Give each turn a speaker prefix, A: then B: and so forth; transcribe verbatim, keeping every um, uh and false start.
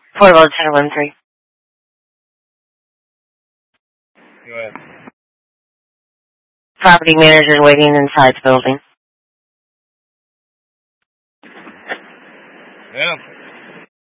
A: Portable ten one three.
B: Go ahead.
A: Property manager waiting inside the building.
B: Yeah.